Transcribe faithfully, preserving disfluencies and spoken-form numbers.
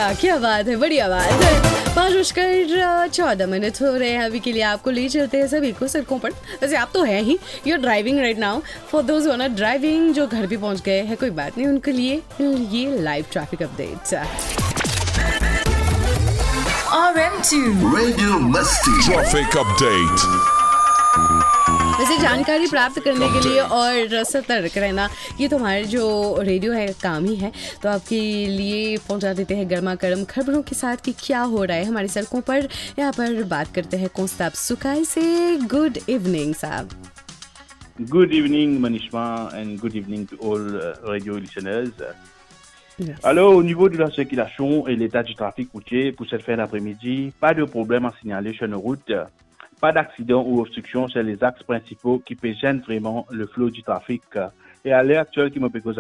बढ़िया, क्या बात है, बढ़िया बात है। पाँच बजकर चौदह मिनट हो रहे हैं अभी के लिए। आपको ले चलते हैं सभी को सड़कों पर। वैसे आप तो हैं ही, you are driving right now. For those who are not driving, जो घर भी पहुंच गए हैं, कोई बात नहीं, उनके लिए ये live traffic updates. R M two Radio Musty Traffic Update. वैसे जानकारी प्राप्त करने के लिए और सतर्क रहना, ये तो हमारे जो रेडियो है काम ही है। तो आपके लिए पहुंचा देते हैं गर्मा गर्म खबरों के साथ कि क्या हो रहा है हमारी सड़कों पर। यहाँ पर बात करते हैं कॉन्स्टेबल सुकाई से। गुड इवनिंग साहब। Good evening Manishma and good evening to all uh, radio listeners. Yes. Alors au niveau de la circulation et l'état du trafic routier pour cette fin d'après-midi, pas de problème à signaler sur nos routes. Pas d'accident ou obstruction sur les axes principaux qui gênent vraiment le flot du trafic. Et à l'heure actuelle, qui me peut causer